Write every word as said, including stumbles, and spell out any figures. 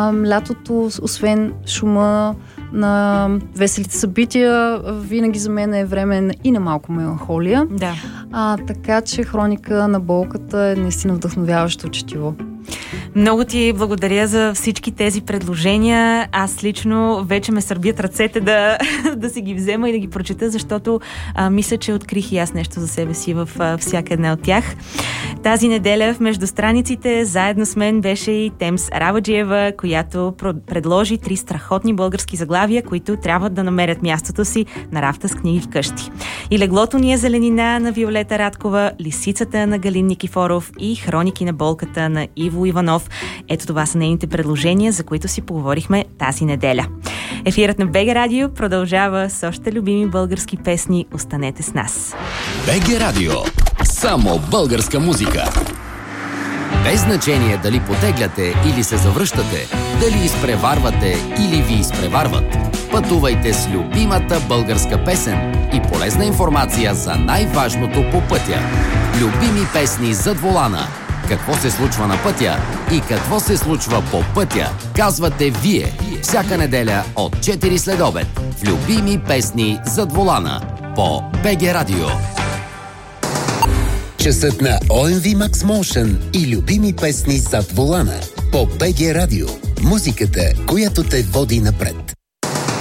А, лятото, освен шума на веселите събития, винаги за мен е време и на малко меланхолия. Да. А, така че Хроника на болката е наистина вдъхновяващо четиво. Много ти благодаря за всички тези предложения. Аз лично вече ме сърбят ръцете да, да си ги взема и да ги прочета, защото а, мисля, че открих и аз нещо за себе си в а, всяка една от тях. Тази неделя в Между страниците заедно с мен беше и Темс Арабаджиева, която предложи три страхотни български заглавия, които трябва да намерят мястото си на рафта с книги вкъщи. И Леглото ни е зеленина на Виолета Радкова, Лисицата на Галин Никифоров и Хроники на болката на Иво Иванов. Ето това са нейните предложения, за които си поговорихме тази неделя. Ефирът на БГ Радио продължава с още любими български песни. Останете с нас. БГ Радио. Само българска музика. Без значение дали потегляте или се завръщате, дали изпреварвате или ви изпреварват, пътувайте с любимата българска песен и полезна информация за най-важното по пътя. Любими песни зад волана. Какво се случва на пътя и какво се случва по пътя, казвате вие. Всяка неделя от четири след обед в любими песни зад волана по БГ Радио. Часът на О Ем Ви Max Motion и любими песни зад волана по БГ Радио. Музиката, която те води напред.